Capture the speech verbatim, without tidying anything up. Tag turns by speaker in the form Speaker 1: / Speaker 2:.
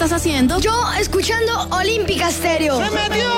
Speaker 1: estás haciendo?
Speaker 2: Yo escuchando Olímpica Stereo.
Speaker 3: ¡Se metió!